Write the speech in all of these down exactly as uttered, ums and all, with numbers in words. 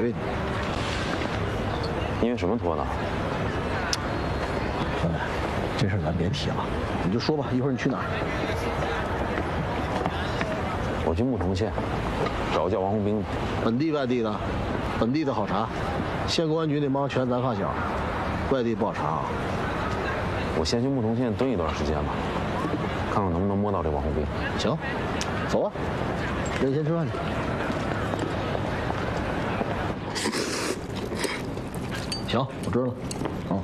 退呢。 因为什么拖的？ 兄弟，这事咱别提了，你就说吧，一会儿你去哪儿？ 我去牧童县，找个叫王红兵的。 本地外地的，本地的好查，县公安局那帮全咱发小，外地不好查啊。 我先去牧童县蹲一段时间吧，看看能不能摸到这王红兵。 行，走啊，人先吃饭去。行，我知道了。啊，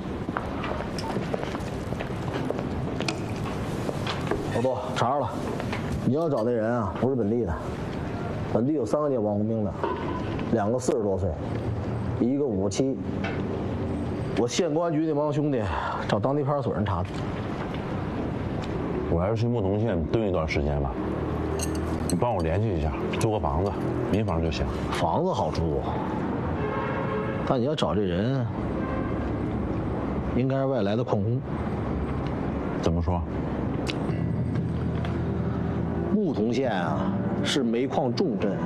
老杜查着了，你要找那人啊，不是本地的，本地有三个叫王红兵的，两个四十多岁，一个五十七。我县公安局那帮兄弟找当地派出所人查的。 我还是去牧童县蹲一段时间吧。你帮我联系一下，租个房子，民房就行。 房子好租，但你要找这人，应该是外来的矿工。 怎么说？ 牧童县啊，是煤矿重镇，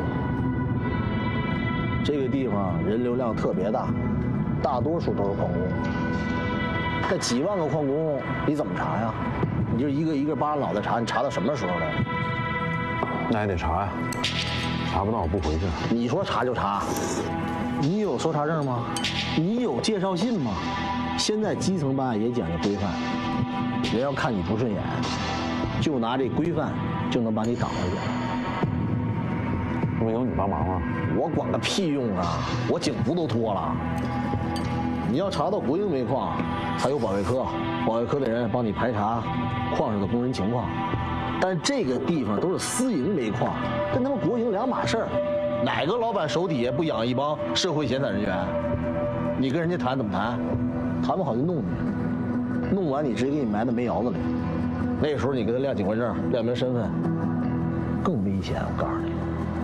这个地方人流量特别大，大多数都是矿工。这几万个矿工，你怎么查呀？你就一个一个扒着脑袋查，你查到什么时候呢？ 那还得查呀，查不到我不回去。 你说查就查，你有搜查证吗？你有介绍信吗？现在基层办案也讲究规范，人要看你不顺眼，就拿这规范就能把你挡回去。 那么有你帮忙吗？ 我管个屁用啊！我警服都脱了。你要查到国营煤矿，还有保卫科，保卫科的人帮你排查矿上的工人情况。但这个地方都是私营煤矿，跟他们国营两码事儿。哪个老板手底下不养一帮社会闲散人员？你跟人家谈怎么谈？谈不好就弄你，弄完你直接给你埋到煤窑子里。那时候你给他亮警官证、亮明身份，更危险。我告诉你。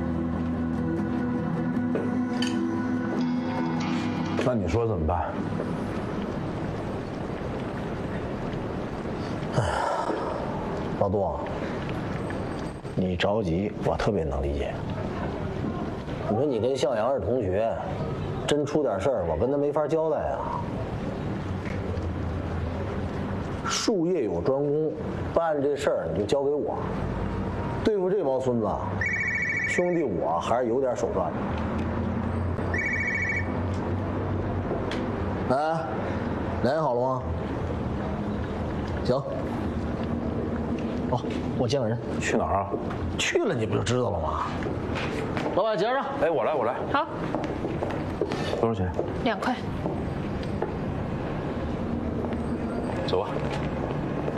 那你说怎么办？ 哎，老杜，你着急，我特别能理解。你说你跟向阳是同学，真出点事儿，我跟他没法交代啊。术业有专攻，办这事儿你就交给我。对付这帮孙子，兄弟我还是有点手段的。哎，联系好了吗？行。哦，我见个人。 去哪儿啊？ 去了你不就知道了吗？老板结账。 哎，我来，我来。 好。 多少钱？ 两块。 走吧。